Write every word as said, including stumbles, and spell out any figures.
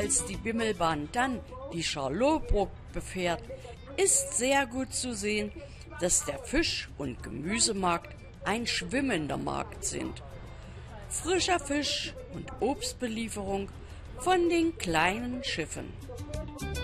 als die Bimmelbahn dann die Charlottenburg befährt, ist sehr gut zu sehen, dass der Fisch- und Gemüsemarkt ein schwimmender Markt sind. Frischer Fisch und Obstbelieferung von den kleinen Schiffen.